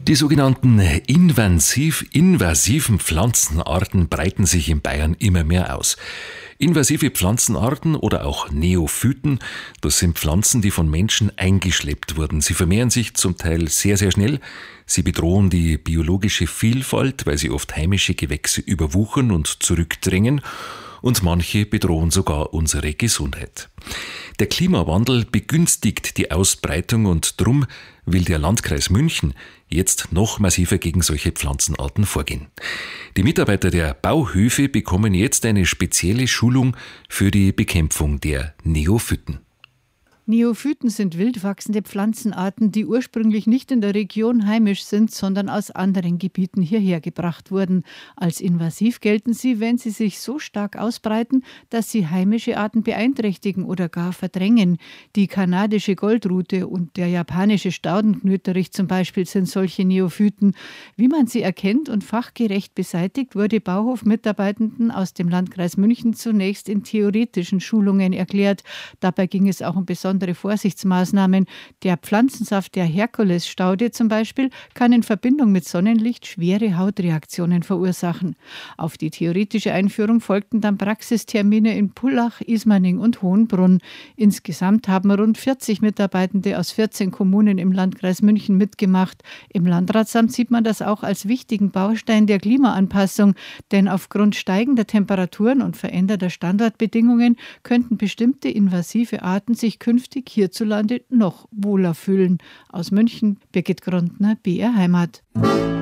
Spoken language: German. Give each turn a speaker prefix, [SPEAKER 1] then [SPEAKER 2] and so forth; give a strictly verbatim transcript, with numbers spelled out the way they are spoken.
[SPEAKER 1] Die sogenannten invasiv-invasiven Pflanzenarten breiten sich in Bayern immer mehr aus. Invasive Pflanzenarten oder auch Neophyten, das sind Pflanzen, die von Menschen eingeschleppt wurden. Sie vermehren sich zum Teil sehr, sehr schnell. Sie bedrohen die biologische Vielfalt, weil sie oft heimische Gewächse überwuchern und zurückdrängen. Und manche bedrohen sogar unsere Gesundheit. Der Klimawandel begünstigt die Ausbreitung und drum will der Landkreis München jetzt noch massiver gegen solche Pflanzenarten vorgehen. Die Mitarbeiter der Bauhöfe bekommen jetzt eine spezielle Schulung für die Bekämpfung der Neophyten.
[SPEAKER 2] Neophyten sind wild wachsende Pflanzenarten, die ursprünglich nicht in der Region heimisch sind, sondern aus anderen Gebieten hierher gebracht wurden. Als invasiv gelten sie, wenn sie sich so stark ausbreiten, dass sie heimische Arten beeinträchtigen oder gar verdrängen. Die kanadische Goldrute und der japanische Staudenknöterich zum Beispiel sind solche Neophyten. Wie man sie erkennt und fachgerecht beseitigt, wurde Bauhof-Mitarbeitenden aus dem Landkreis München zunächst in theoretischen Schulungen erklärt. Dabei ging es auch um besondere Vorsichtsmaßnahmen. Der Pflanzensaft der Herkulesstaude zum Beispiel kann in Verbindung mit Sonnenlicht schwere Hautreaktionen verursachen. Auf die theoretische Einführung folgten dann Praxistermine in Pullach, Ismaning und Hohenbrunn. Insgesamt haben rund vierzig Mitarbeitende aus vierzehn Kommunen im Landkreis München mitgemacht. Im Landratsamt sieht man das auch als wichtigen Baustein der Klimaanpassung, denn aufgrund steigender Temperaturen und veränderter Standortbedingungen könnten bestimmte invasive Arten sich künftig hierzulande noch wohler fühlen. Aus München, Birgit Grundner, B R Heimat.